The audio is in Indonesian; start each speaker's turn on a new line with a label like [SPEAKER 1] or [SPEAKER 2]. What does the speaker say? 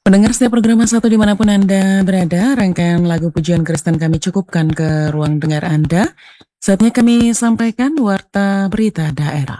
[SPEAKER 1] Pendengar setiap program satu dimanapun Anda berada, rangkaian lagu pujian Kristen kami cukupkan ke ruang dengar Anda. Saatnya kami sampaikan warta berita daerah.